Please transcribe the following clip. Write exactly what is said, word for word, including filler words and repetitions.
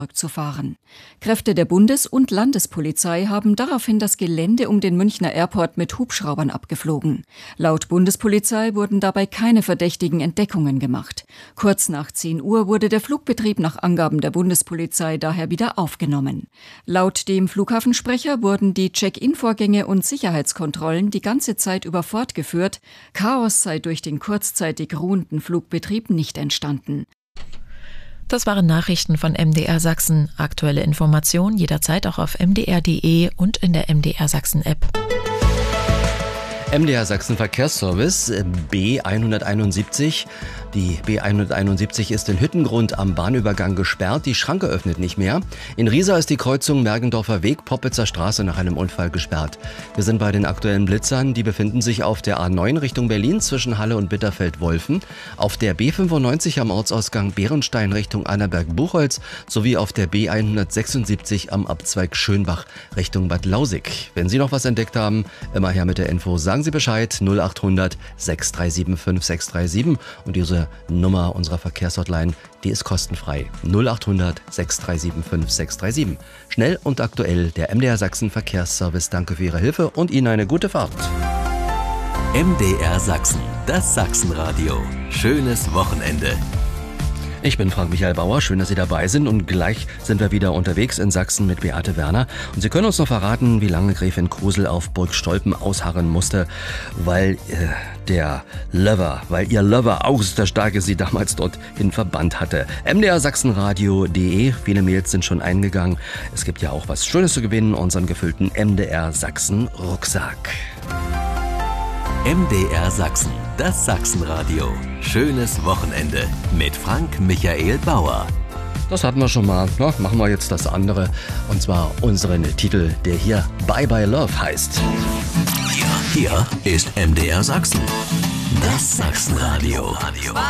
zu fahren. Kräfte der Bundes- und Landespolizei haben daraufhin das Gelände um den Münchner Airport mit Hubschraubern abgeflogen. Laut Bundespolizei wurden dabei keine verdächtigen Entdeckungen gemacht. Kurz nach zehn Uhr wurde der Flugbetrieb nach Angaben der Bundespolizei daher wieder aufgenommen. Laut dem Flughafensprecher wurden die Check-in-Vorgänge und Sicherheitskontrollen die ganze Zeit über fortgeführt. Chaos sei durch den kurzzeitig ruhenden Flugbetrieb nicht entstanden. Das waren Nachrichten von M D R Sachsen. Aktuelle Informationen jederzeit auch auf m d r punkt d e und in der M D R Sachsen App. M D R Sachsen Verkehrsservice B hunderteinundsiebzig. Die B hunderteinundsiebzig ist in Hüttengrund am Bahnübergang gesperrt. Die Schranke öffnet nicht mehr. In Riesa ist die Kreuzung Mergendorfer Weg, Poppitzer Straße nach einem Unfall gesperrt. Wir sind bei den aktuellen Blitzern. Die befinden sich auf der A neun Richtung Berlin zwischen Halle und Bitterfeld-Wolfen, auf der B fünfundneunzig am Ortsausgang Bärenstein Richtung Annaberg-Buchholz sowie auf der B hundertsechsundsiebzig am Abzweig Schönbach Richtung Bad Lausig. Wenn Sie noch was entdeckt haben, immer her mit der Info. Sagen Sie Bescheid, null achthundert sechs drei sieben fünf sechs drei sieben und diese Nummer unserer Verkehrshotline, die ist kostenfrei. null achthundert sechs drei sieben fünf sechs drei sieben. Schnell und aktuell der M D R Sachsen Verkehrsservice. Danke für Ihre Hilfe und Ihnen eine gute Fahrt. M D R Sachsen, das Sachsenradio. Schönes Wochenende. Ich bin Frank-Michael Bauer, schön, dass Sie dabei sind und gleich sind wir wieder unterwegs in Sachsen mit Beate Werner. Und Sie können uns noch verraten, wie lange Gräfin Krusel auf Burg Stolpen ausharren musste, weil äh, der Lover, weil ihr Lover August der Starke sie damals dorthin verbannt hatte. M D R Sachsenradio punkt de, viele Mails sind schon eingegangen. Es gibt ja auch was Schönes zu gewinnen, unseren gefüllten M D R Sachsen Rucksack. M D R Sachsen, das Sachsenradio. Schönes Wochenende mit Frank-Michael Bauer. Das hatten wir schon mal. Na, machen wir jetzt das andere. Und zwar unseren Titel, der hier Bye Bye Love heißt. Hier, hier ist M D R Sachsen, das Sachsenradio.